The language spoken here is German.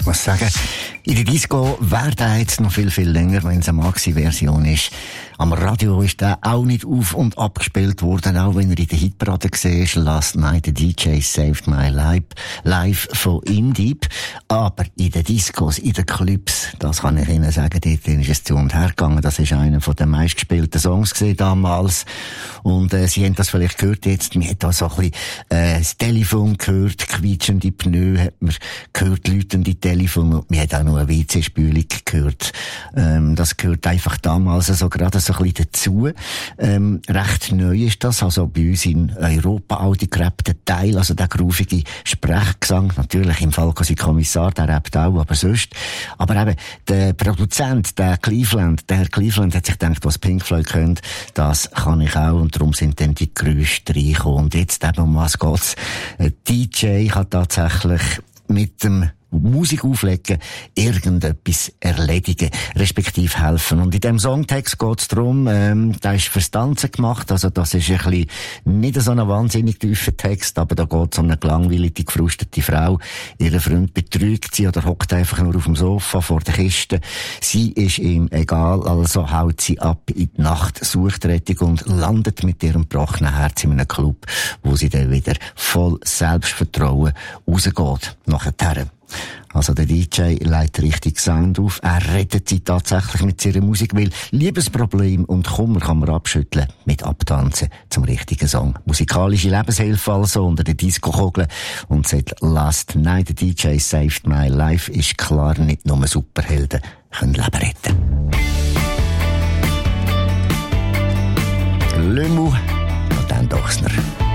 muss sagen, in der Disco wäre der jetzt noch viel, viel länger, wenn es eine Maxi-Version ist. Am Radio ist der auch nicht auf- und abgespielt worden, auch wenn er in der Hitparade war. Last Night the DJ Saved My Life, live von Indeep. Aber in den Discos, in den Clubs, das kann ich Ihnen sagen, dort ist es zu und her gegangen. Das ist einer der meistgespielten Songs gewesen damals. Und Sie haben das vielleicht gehört jetzt. Man hat da so ein bisschen das Telefon gehört, quietschende Pneu hat man gehört, läutende Telefon, und man hat auch noch eine WC-Spülung gehört. Das gehört einfach damals so gerade so ein bisschen dazu. Recht neu ist das, also bei uns in Europa auch die gerappten Teil, also der groovige Sprechgesang, natürlich im Fall quasi Kommissar, der rappt auch, aber sonst. Aber eben, der Produzent, der Herr Cleveland hat sich gedacht, was Pink Floyd könnt, das kann ich auch, und darum sind dann die Geräusche reingekommen. Und jetzt eben, um was geht's? Ein DJ kann tatsächlich mit dem Musik auflegen, irgendetwas erledigen, respektive helfen. Und in dem Songtext geht's darum, der ist fürs Tanzen gemacht, also das ist ein bisschen nicht so ein wahnsinnig tiefer Text, aber da geht's um eine gelangweilige, gefrustete Frau. Ihr Freund betrügt sie oder hockt einfach nur auf dem Sofa vor der Kiste. Sie ist ihm egal, also haut sie ab in die Nacht, sucht Rettung und landet mit ihrem gebrochenen Herz in einem Club, wo sie dann wieder voll Selbstvertrauen rausgeht. Nachher. Also der DJ legt richtig Sound auf. Er rettet sie tatsächlich mit seiner Musik, weil Liebesproblem und Kummer kann man abschütteln mit Abtanzen zum richtigen Song. Musikalische Lebenshilfe also unter den Disco-Kugeln. Und seit Last Night the DJ Saved My Life ist klar, nicht nur Superhelden können Leben retten. Le Mou und dann Dochsner.